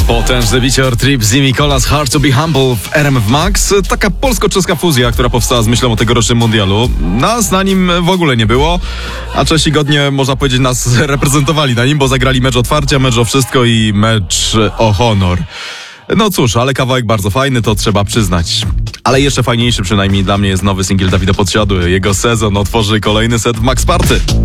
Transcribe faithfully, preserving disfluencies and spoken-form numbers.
Potężny bicior Trip z Nicolas Hard to be Humble w R M F Max. Taka polsko-czeska fuzja, która powstała z myślą o tegorocznym mundialu. Nas na nim w ogóle nie było, a Czesi godnie, można powiedzieć, nas reprezentowali na nim, bo zagrali mecz otwarcia, mecz o wszystko i mecz o honor. No cóż, ale kawałek bardzo fajny, to trzeba przyznać. Ale jeszcze fajniejszy, przynajmniej dla mnie, jest nowy singiel Dawida Podsiadły. Jego sezon otworzy kolejny set w Max Party.